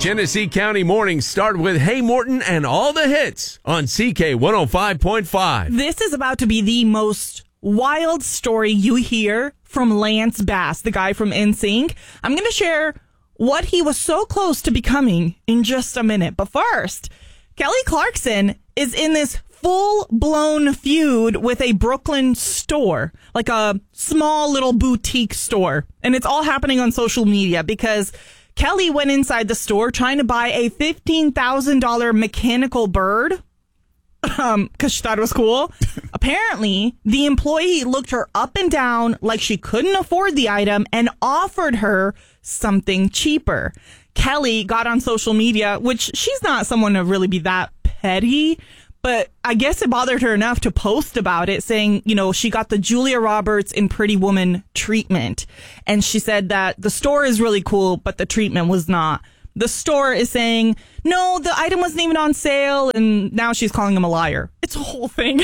Genesee County mornings start with Hey Morton and all the hits on CK 105.5. This is about to be the most wild story you hear from Lance Bass, the guy from NSYNC. I'm going to share what he was so close to becoming in just a minute. But first, Kelly Clarkson is in this full-blown feud with a Brooklyn store, like a small little boutique store. And it's all happening on social media because Kelly went inside the store trying to buy a $15,000 mechanical bird because she thought it was cool. Apparently, the employee looked her up and down like she couldn't afford the item and offered her something cheaper. Kelly got on social media, which she's not someone to really be that petty, but I guess it bothered her enough to post about it, saying, you know, she got the Julia Roberts in Pretty Woman treatment. And she said that the store is really cool, but the treatment was not. The store is saying, no, the item wasn't even on sale. And now she's calling him a liar. It's a whole thing.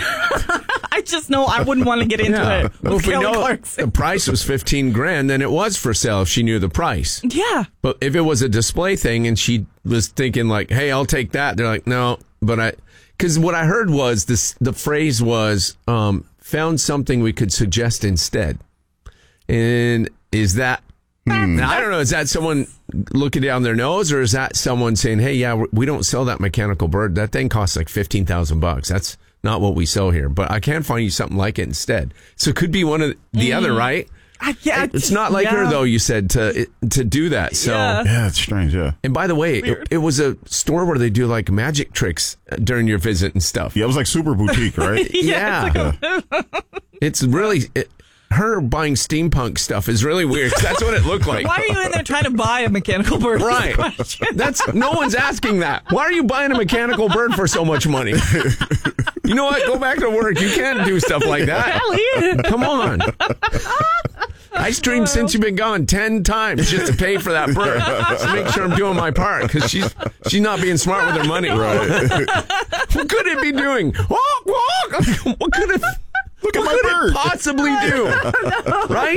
I just know I wouldn't want to get into it. Well, if we know the price was $15,000, then it was for sale if she knew the price. Yeah. But if it was a display thing and she was thinking like, hey, I'll take that. They're like, no, but because what I heard was the phrase was, found something we could suggest instead. And is that, now, I don't know, is that someone looking down their nose or is that someone saying, hey, yeah, we don't sell that mechanical bird. That thing costs like $15,000. That's not what we sell here, but I can find you something like it instead. So it could be one of the other, right? It's not like her, though, you said, to do that. So yeah, it's strange, yeah. And by the way, it was a store where they do like magic tricks during your visit and stuff. Yeah, it was like super boutique, right? Yeah. It's really... her buying steampunk stuff is really weird. That's what it looked like. Why are you in there trying to buy a mechanical bird? Right. No one's asking that. Why are you buying a mechanical bird for so much money? You know what? Go back to work. You can't do stuff like that. Come on. I streamed since you've been gone 10 times just to pay for that bird. To make sure I'm doing my part because she's not being smart with her money. Right. What could it be doing? Walk, walk. What could it? Look at what my could bird. it possibly do? Right?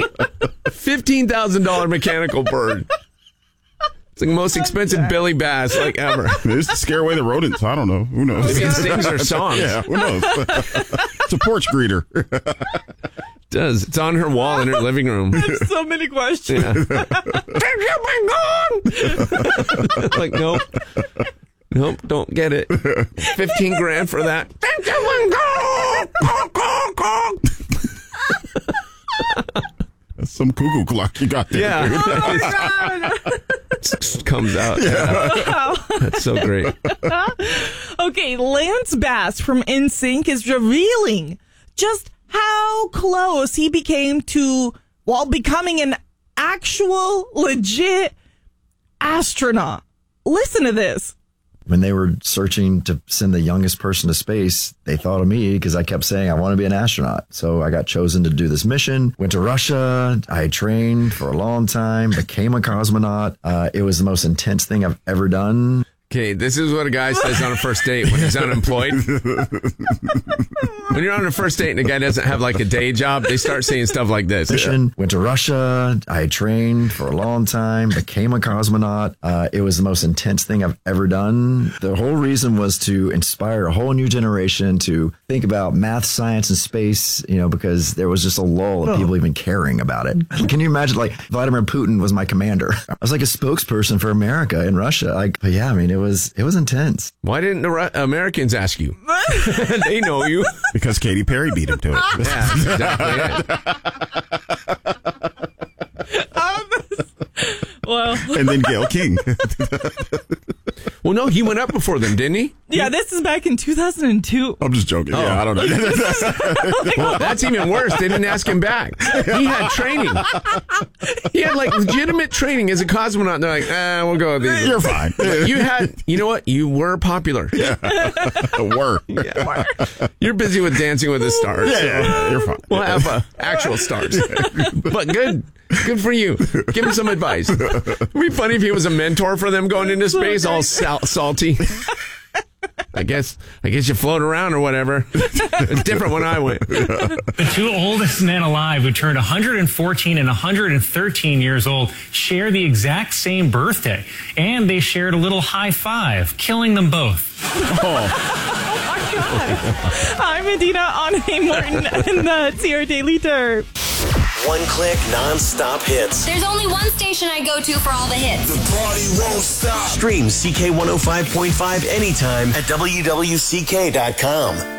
$15,000 mechanical bird. It's like the most expensive Billy Bass like ever. It's to scare away the rodents. I don't know. Who knows? Maybe it sings her songs. Yeah, who knows? It's a porch greeter. It does. It's on her wall in her living room. There's so many questions. Yeah. Like, nope. Nope, don't get it. $15,000 for that. That's some cuckoo clock you got there. Yeah. It comes out. Yeah. That's so great. Okay, Lance Bass from NSYNC is revealing just how close he became to, becoming an actual, legit astronaut. Listen to this. When they were searching to send the youngest person to space, they thought of me because I kept saying I want to be an astronaut. So I got chosen to do this mission, went to Russia. I trained for a long time, became a cosmonaut. It was the most intense thing I've ever done. Okay, this is what a guy says on a first date when he's unemployed. When you're on a first date and a guy doesn't have like a day job, they start saying stuff like this. Went to Russia. I trained for a long time, became a cosmonaut. It was the most intense thing I've ever done. The whole reason was to inspire a whole new generation to think about math, science, and space, you know, because there was just a lull of people even caring about it. Can you imagine, like, Vladimir Putin was my commander? I was like a spokesperson for America in Russia. Like, but yeah, I mean, it was intense. Why didn't the Americans ask you? They know you. Because Katy Perry beat him to it. Yeah, exactly it. Well, and then Gayle King. Well, no, he went up before them, didn't he? Yeah, this is back in 2002. I'm just joking. Yeah, I don't know. Well, that's even worse. They didn't ask him back. He had training. He had like legitimate training as a cosmonaut. They're like, we'll go with these. You're fine. You know what? You were popular. Yeah. Were. Yeah. You're busy with Dancing with the Stars. Yeah, you're fine. We'll have actual stars. But good for you. Give him some advice. It'd be funny if he was a mentor for them going into space, all salty. I guess you float around or whatever. It's different when I went. The two oldest men alive, who turned 114 and 113 years old, share the exact same birthday. And they shared a little high five, killing them both. I'm Medina on A. Morton and the TR Daily Dirt. One-click, non-stop hits. There's only one station I go to for all the hits. The party won't stop. Stream CK105.5 anytime at WWCK.com.